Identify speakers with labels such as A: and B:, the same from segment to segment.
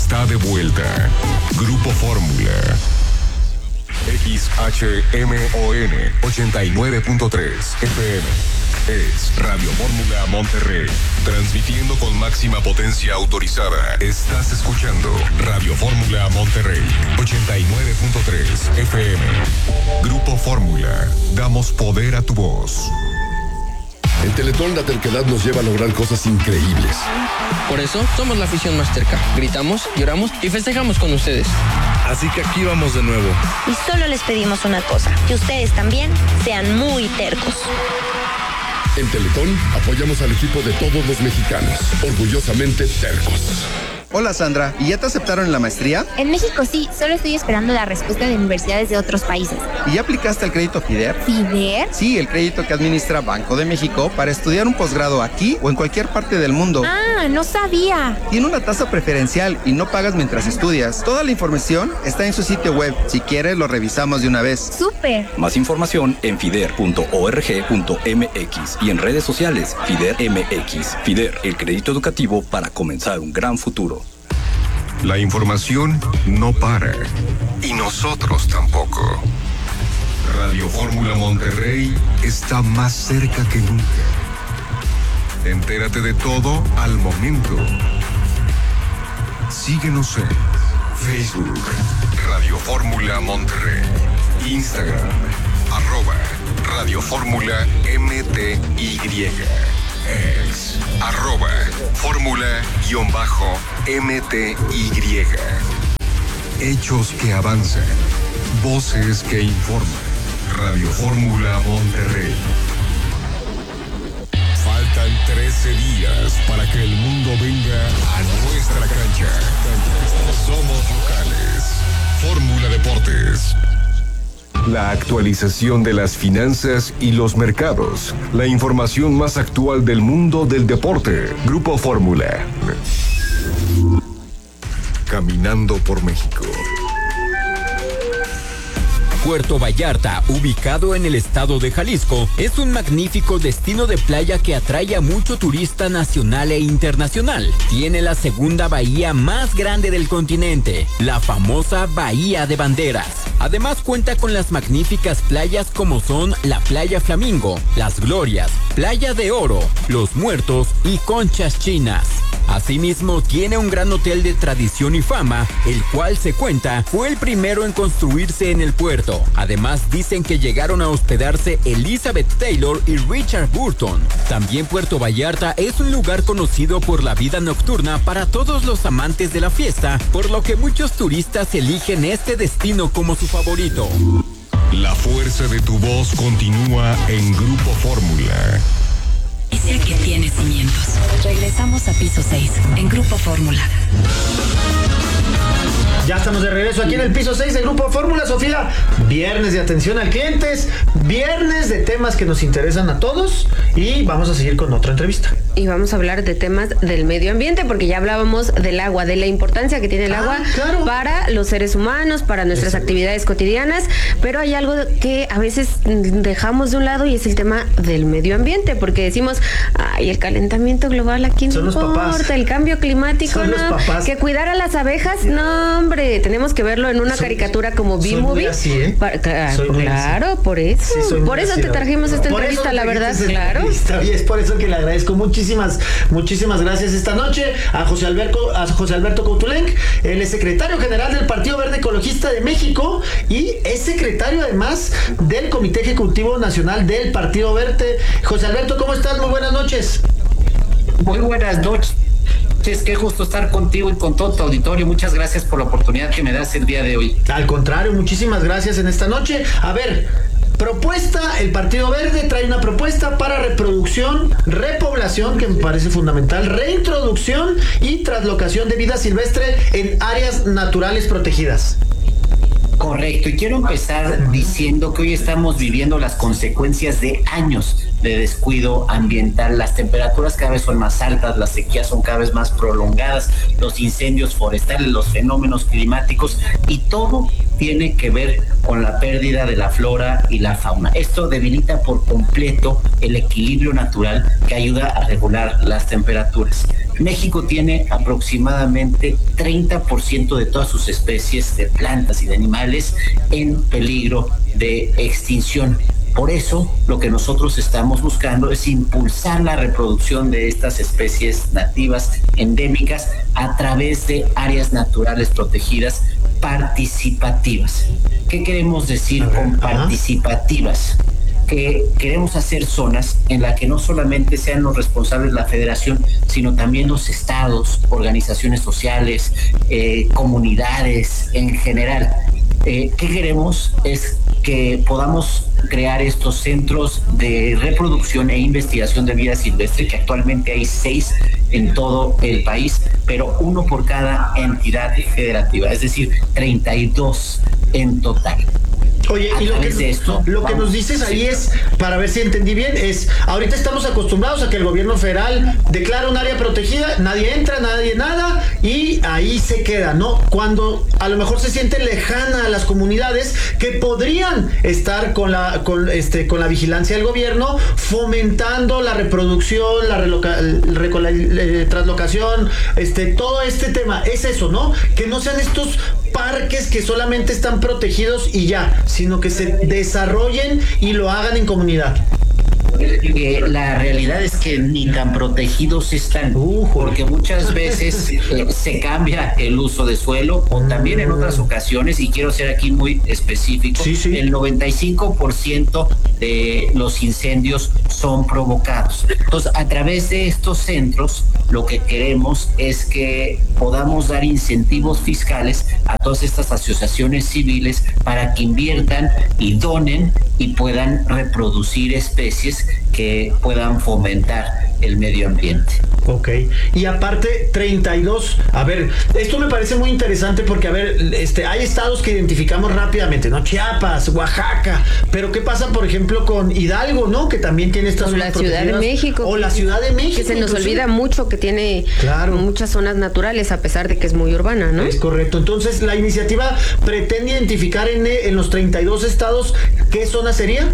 A: está de vuelta. Grupo Fórmula. XHMON 89.3 FM. Es Radio Fórmula Monterrey. Transmitiendo con máxima potencia autorizada. Estás escuchando Radio Fórmula Monterrey 89.3 FM. Grupo Fórmula. Damos poder a tu voz.
B: En Teletón la terquedad nos lleva a lograr cosas increíbles.
C: Por eso somos la afición más terca. Gritamos, lloramos y festejamos con ustedes.
D: Así que aquí vamos de nuevo.
E: Y solo les pedimos una cosa, que ustedes también sean muy tercos.
B: En Teletón apoyamos al equipo de todos los mexicanos, orgullosamente tercos.
F: Hola Sandra, ¿y ya te aceptaron en la maestría?
G: En México sí, solo estoy esperando la respuesta de universidades de otros países.
F: ¿Y ya aplicaste el crédito FIDER?
G: ¿FIDER?
F: Sí, el crédito que administra Banco de México para estudiar un posgrado aquí o en cualquier parte del mundo.
G: Ah, no sabía.
F: Tiene una tasa preferencial y no pagas mientras estudias. Toda la información está en su sitio web. Si quieres, lo revisamos de una vez.
G: ¡Súper!
H: Más información en fider.org.mx y en redes sociales FIDER MX. FIDER, el crédito educativo para comenzar un gran futuro.
A: La información no para. Y nosotros tampoco. Radio Fórmula Monterrey está más cerca que nunca. Entérate de todo al momento. Síguenos en Facebook, Radio Fórmula Monterrey, Instagram, @Radio Fórmula MTY, ex, @Fórmula_MTY. Hechos que avanzan, voces que informan. Radio Fórmula Monterrey. Faltan 13 días para que el mundo venga a nuestra cancha. Somos locales. Fórmula Deportes. La actualización de las finanzas y los mercados. La información más actual del mundo del deporte. Grupo Fórmula. Caminando por México.
I: Puerto Vallarta, ubicado en el estado de Jalisco, es un magnífico destino de playa que atrae a mucho turista nacional e internacional. Tiene la segunda bahía más grande del continente, la famosa Bahía de Banderas. Además cuenta con las magníficas playas como son la Playa Flamingo, Las Glorias, Playa de Oro, Los Muertos y Conchas Chinas. Asimismo, tiene un gran hotel de tradición y fama, el cual se cuenta fue el primero en construirse en el puerto. Además, dicen que llegaron a hospedarse Elizabeth Taylor y Richard Burton. También Puerto Vallarta es un lugar conocido por la vida nocturna para todos los amantes de la fiesta, por lo que muchos turistas eligen este destino como su favorito.
A: La fuerza de tu voz continúa en Grupo Fórmula.
J: Ese que tiene cimientos. Regresamos a piso 6 en Grupo Fórmula.
K: Ya estamos de regreso aquí en el piso 6 de Grupo Fórmula, Sofía. Viernes de atención al clientes, viernes de temas que nos interesan a todos y vamos a seguir con otra entrevista.
L: Y vamos a hablar de temas del medio ambiente porque ya hablábamos del agua, de la importancia que tiene el agua para los seres humanos, para nuestras actividades cotidianas, pero hay algo que a veces dejamos de un lado y es el tema del medio ambiente porque decimos, ay, el calentamiento global aquí no importa, el cambio climático no, que cuidar a las abejas, no, hombre, tenemos que verlo en una caricatura como B-Movie. Claro, por eso. Sí, por eso te trajimos esta entrevista, la verdad, claro.
K: Y es por eso que le agradezco muchísimas gracias esta noche a José Alberto Coutulenc. Él es secretario general del Partido Verde Ecologista de México y es secretario además del Comité Ejecutivo Nacional del Partido Verde. José Alberto, ¿cómo estás? Muy buenas noches.
M: Muy buenas noches. Qué gusto estar contigo y con todo tu auditorio. Muchas gracias por la oportunidad que me das el día de hoy.
K: Al contrario, muchísimas gracias en esta noche. A ver, propuesta, el Partido Verde trae una propuesta para reproducción, repoblación, que me parece fundamental, reintroducción y traslocación de vida silvestre en áreas naturales protegidas.
M: Correcto, y quiero empezar diciendo que hoy estamos viviendo las consecuencias de años de descuido ambiental. Las temperaturas cada vez son más altas, las sequías son cada vez más prolongadas, los incendios forestales, los fenómenos climáticos, y todo tiene que ver con la pérdida de la flora y la fauna. Esto debilita por completo el equilibrio natural que ayuda a regular las temperaturas. México tiene aproximadamente 30% de todas sus especies de plantas y de animales en peligro de extinción. Por eso, lo que nosotros estamos buscando es impulsar la reproducción de estas especies nativas endémicas a través de áreas naturales protegidas participativas. ¿Qué queremos decir con participativas? Que queremos hacer zonas en las que no solamente sean los responsables la federación, sino también los estados, organizaciones sociales, comunidades en general. ¿Qué queremos? Es que podamos crear estos centros de reproducción e investigación de vida silvestre, que actualmente hay 6 en todo el país, pero 1 por cada entidad federativa, es decir, 32 en total.
K: Oye, y lo que nos dices ahí es, para ver si entendí bien, es, ahorita estamos acostumbrados a que el gobierno federal declara un área protegida, nadie entra, nadie nada, y ahí se queda, ¿no? Cuando a lo mejor se siente lejana a las comunidades que podrían estar con la vigilancia del gobierno, fomentando la reproducción, la translocación, todo este tema, es eso, ¿no? Que no sean estos parques que solamente están protegidos y ya, sino que se desarrollen y lo hagan en comunidad.
M: La realidad es que ni tan protegidos están, porque muchas veces se cambia el uso de suelo, o también en otras ocasiones, y quiero ser aquí muy específico, el 95% de los incendios son provocados. Entonces, a través de estos centros, lo que queremos es que podamos dar incentivos fiscales a todas estas asociaciones civiles para que inviertan y donen y puedan reproducir especies que puedan fomentar el medio ambiente.
K: Ok, y aparte 32, a ver, esto me parece muy interesante porque, a ver, hay estados que identificamos rápidamente, ¿no? Chiapas, Oaxaca, pero ¿qué pasa, por ejemplo, con Hidalgo, ¿no? Que también tiene estas zonas protegidas.
L: O la Ciudad de México.
K: O la Ciudad de México.
L: Que se nos olvida mucho que tiene muchas zonas naturales, a pesar de que es muy urbana, ¿no?
K: Es correcto, entonces la iniciativa pretende identificar en los 32 estados, ¿qué zona sería?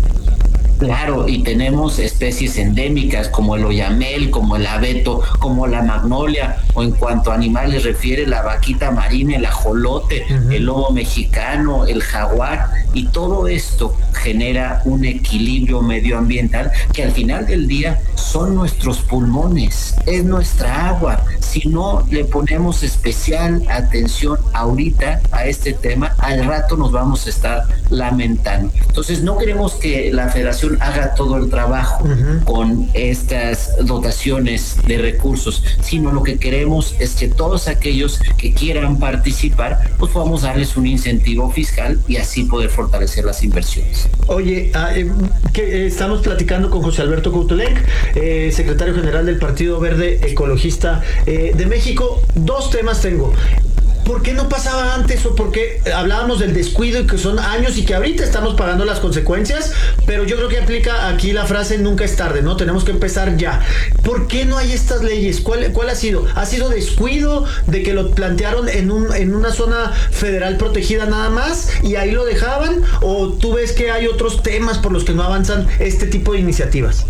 M: Claro, y tenemos especies endémicas como el oyamel, como el abeto, como la magnolia, o en cuanto a animales refiere, la vaquita marina, el ajolote, el lobo mexicano, el jaguar, y todo esto genera un equilibrio medioambiental que al final del día son nuestros pulmones, es nuestra agua. Si no le ponemos especial atención ahorita a este tema, al rato nos vamos a estar lamentando. Entonces no queremos que la federación haga todo el trabajo con estas dotaciones de recursos, sino lo que queremos es que todos aquellos que quieran participar, pues podamos darles un incentivo fiscal y así poder fortalecer las inversiones.
K: Oye, estamos platicando con José Alberto Coutulenc, secretario general del Partido Verde Ecologista de México. 2 temas tengo. ¿Por qué no pasaba antes? ¿O por qué hablábamos del descuido y que son años y que ahorita estamos pagando las consecuencias? Pero yo creo que aplica aquí la frase nunca es tarde, ¿no? Tenemos que empezar ya. ¿Por qué no hay estas leyes? ¿Cuál ha sido? ¿Ha sido descuido de que lo plantearon en una zona federal protegida nada más y ahí lo dejaban? ¿O tú ves que hay otros temas por los que no avanzan este tipo de iniciativas?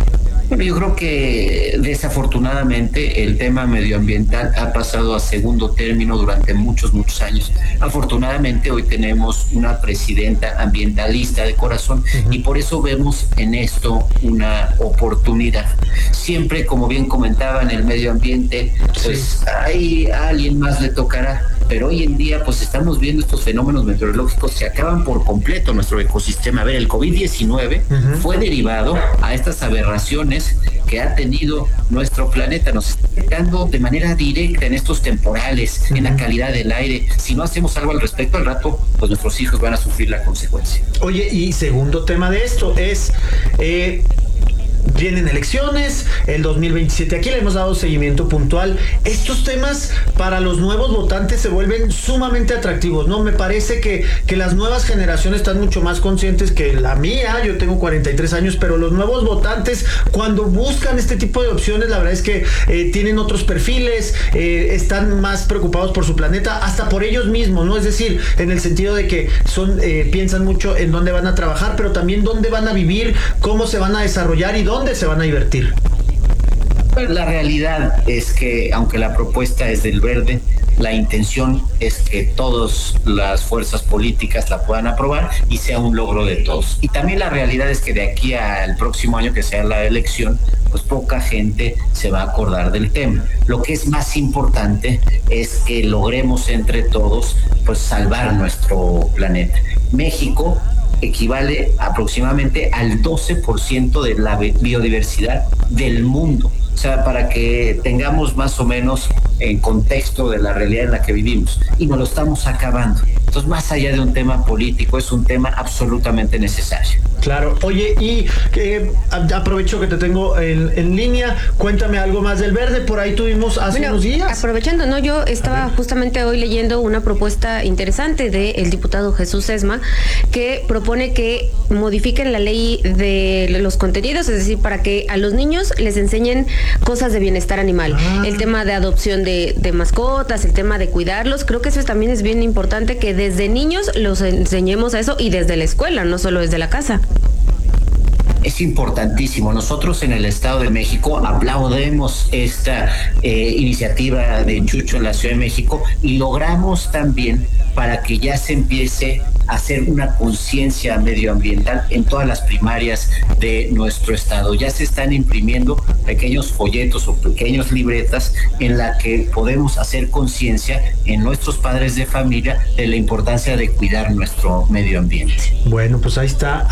M: Yo creo que desafortunadamente el tema medioambiental ha pasado a segundo término durante muchos años. Afortunadamente hoy tenemos una presidenta ambientalista de corazón y por eso vemos en esto una oportunidad. Siempre, como bien comentaba, en el medio ambiente, pues a alguien más le tocará. Pero hoy en día pues estamos viendo estos fenómenos meteorológicos que acaban por completo nuestro ecosistema. A ver, el COVID-19 fue derivado a estas aberraciones que ha tenido nuestro planeta. Nos está afectando de manera directa en estos temporales, en la calidad del aire. Si no hacemos algo al respecto, al rato pues nuestros hijos van a sufrir la consecuencia.
K: Oye, y segundo tema de esto es... vienen elecciones, el 2027, aquí le hemos dado seguimiento puntual. Estos temas para los nuevos votantes se vuelven sumamente atractivos, ¿no? Me parece que las nuevas generaciones están mucho más conscientes que la mía. Yo tengo 43 años, pero los nuevos votantes, cuando buscan este tipo de opciones, la verdad es que tienen otros perfiles, están más preocupados por su planeta, hasta por ellos mismos, ¿no? Es decir, en el sentido de que piensan mucho en dónde van a trabajar, pero también dónde van a vivir, cómo se van a desarrollar y dónde se van a divertir.
M: Pero la realidad es que, aunque la propuesta es del Verde, la intención es que todas las fuerzas políticas la puedan aprobar y sea un logro de todos. Y también la realidad es que de aquí al próximo año, que sea la elección, pues poca gente se va a acordar del tema. Lo que es más importante es que logremos entre todos pues salvar nuestro planeta. México equivale aproximadamente al 12% de la biodiversidad del mundo. O sea, para que tengamos más o menos en contexto de la realidad en la que vivimos. Y nos lo estamos acabando. Entonces, más allá de un tema político, es un tema absolutamente necesario.
K: Claro. Oye, y aprovecho que te tengo en línea, cuéntame algo más del Verde, por ahí tuvimos hace unos días.
L: Aprovechando, ¿no? Yo estaba justamente hoy leyendo una propuesta interesante del diputado Jesús Sesma, que propone que modifiquen la ley de los contenidos, es decir, para que a los niños les enseñen cosas de bienestar animal. El tema de adopción de mascotas, el tema de cuidarlos, creo que eso también es bien importante, que desde niños los enseñemos a eso y desde la escuela, no solo desde la casa.
M: Es importantísimo. Nosotros en el Estado de México aplaudemos esta iniciativa de Chucho en la Ciudad de México y logramos también para que ya se empiece a hacer una conciencia medioambiental en todas las primarias de nuestro estado. Ya se están imprimiendo pequeños folletos o pequeños libretas en la que podemos hacer conciencia en nuestros padres de familia de la importancia de cuidar nuestro medio ambiente.
K: Bueno, pues ahí está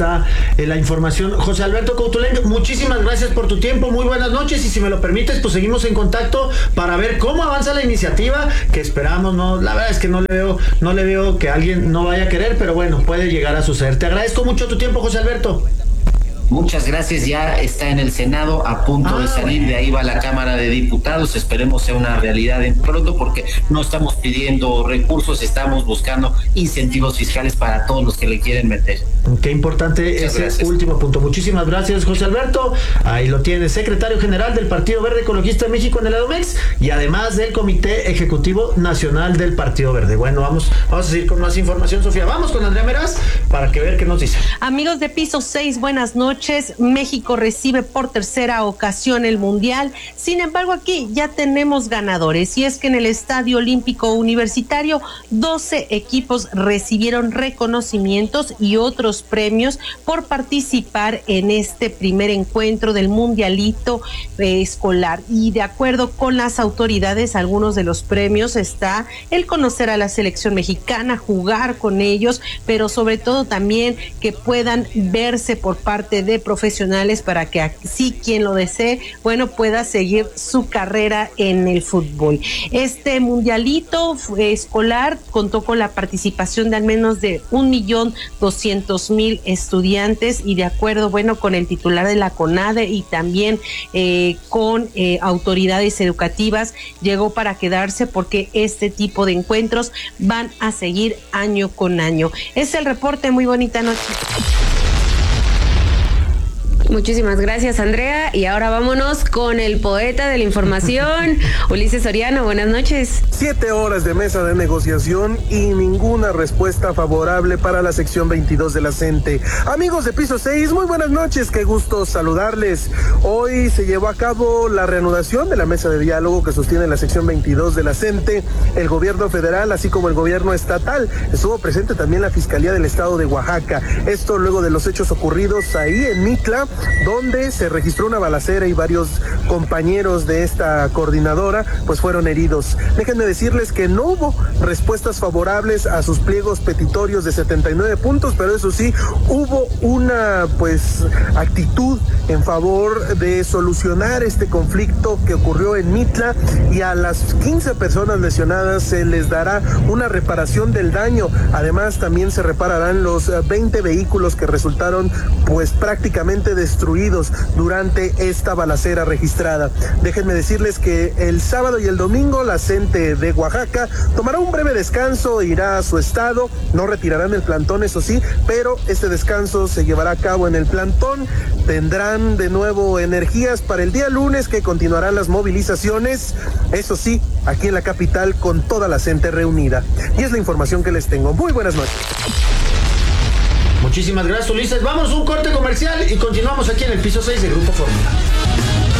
K: la información. José Alberto Coutulenc, muchísimas gracias por tu tiempo, muy buenas noches, y si me lo permites, pues seguimos en contacto para ver cómo avanza la iniciativa, que esperamos, no, la verdad es que no le veo que alguien no vaya a querer, pero bueno, puede llegar a suceder. Te agradezco mucho tu tiempo, José Alberto.
M: Muchas gracias, ya está en el Senado a punto de salir, de ahí va la Cámara de Diputados, esperemos sea una realidad en pronto, porque no estamos pidiendo recursos, estamos buscando incentivos fiscales para todos los que le quieren meter.
K: Qué importante ese último punto. Muchísimas gracias, José Alberto. Ahí lo tiene, secretario general del Partido Verde Ecologista de México en el EDOMEX y además del Comité Ejecutivo Nacional del Partido Verde. Bueno, vamos a seguir con más información, Sofía. Vamos con Andrea Meraz para que ver qué nos dice.
N: Amigos de Piso 6, buenas noches. México recibe por tercera ocasión el Mundial. Sin embargo, aquí ya tenemos ganadores, y es que en el Estadio Olímpico Universitario 12 equipos recibieron reconocimientos y otros premios por participar en este primer encuentro del Mundialito escolar. Y de acuerdo con las autoridades, algunos de los premios está el conocer a la selección mexicana, jugar con ellos, pero sobre todo también que puedan verse por parte de profesionales para que así quien lo desee, bueno, pueda seguir su carrera en el fútbol. Este mundialito escolar contó con la participación de al menos de 1.200.000 estudiantes, y de acuerdo, bueno, con el titular de la CONADE y también con autoridades educativas, llegó para quedarse, porque este tipo de encuentros van a seguir año con año. Es el reporte, muy bonita noche.
L: Muchísimas gracias, Andrea. Y ahora vámonos con el poeta de la información, Ulises Soriano. Buenas noches.
O: 7 horas de mesa de negociación y ninguna respuesta favorable para la sección 22 de la CENTE. Amigos de Piso 6, muy buenas noches, qué gusto saludarles. Hoy se llevó a cabo la reanudación de la mesa de diálogo que sostiene la sección 22 de la CENTE, el gobierno federal, así como el gobierno estatal. Estuvo presente también la Fiscalía del Estado de Oaxaca. Esto luego de los hechos ocurridos ahí en Mitla, donde se registró una balacera y varios compañeros de esta coordinadora pues fueron heridos. Déjenme decirles que no hubo respuestas favorables a sus pliegos petitorios de 79 puntos, pero eso sí, hubo una pues actitud en favor de solucionar este conflicto que ocurrió en Mitla, y a las 15 personas lesionadas se les dará una reparación del daño. Además, también se repararán los 20 vehículos que resultaron pues prácticamente destruidos durante esta balacera registrada. Déjenme decirles que el sábado y el domingo la CENTE de Oaxaca tomará un breve descanso, irá a su estado, no retirarán el plantón, eso sí, pero este descanso se llevará a cabo en el plantón. Tendrán de nuevo energías para el día lunes, que continuarán las movilizaciones, eso sí, aquí en la capital, con toda la CENTE reunida. Y es la información que les tengo. Muy buenas noches.
K: Muchísimas gracias, Ulises. Vamos a un corte comercial y continuamos aquí en el Piso 6 de Grupo Fórmula.